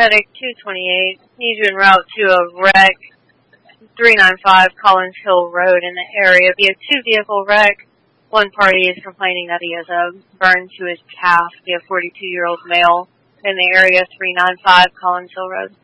Medic 228. Need you en route to a wreck, 395 Collins Hill Road in the area. Be a two-vehicle wreck. One party is complaining that he has a burn to his calf. Be a 42-year-old male in the area, 395 Collins Hill Road.